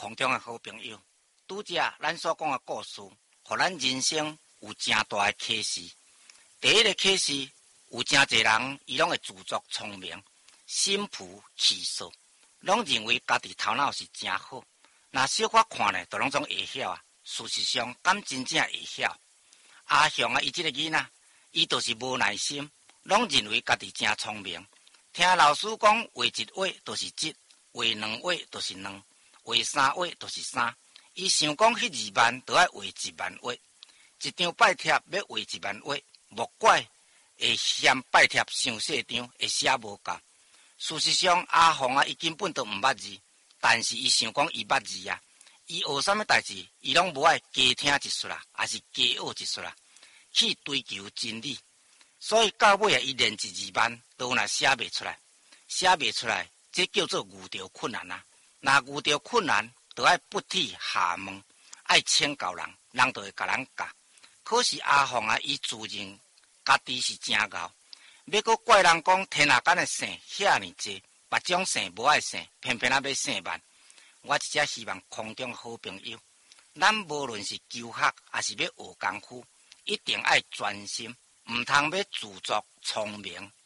空中的好朋友，拄则咱所讲的故事，互咱人生有真大的启示。第一个启示，有真侪人，伊拢会自作聪明，心浮气躁，拢认为家己头脑是真好。若小可看呢，就拢总会晓啊。事实上，敢真正会晓？阿雄啊，伊这个囡仔，伊就是无耐心，拢认为家己真聪明。听老师讲，画一画就是一，画两画就是两，画三画就是三。伊想讲迄2万，就要画1万画。一张拜帖要画1万画，莫怪会嫌拜帖伤细张，会写无够。事实上，阿凤啊，伊根本都毋捌字，但是伊想讲伊捌字啊。伊学啥物代志，伊拢无爱加听一撮啦，也是加学一撮啦，去追求真理。所以到尾啊，伊练1、2万，都若写袂出来，写袂出来，这叫做遇到困难啊。若遇到困难，就爱不体下问，爱请教人，人就会甲咱教。可是阿凤啊，伊自认家己是真敖，要搁怪人讲天下间的姓遐尼济，别种姓无爱姓，偏偏要姓万。我真正希望空中好朋友，咱无论是求学还是要学功夫，一定爱专心，毋通要自作聪明。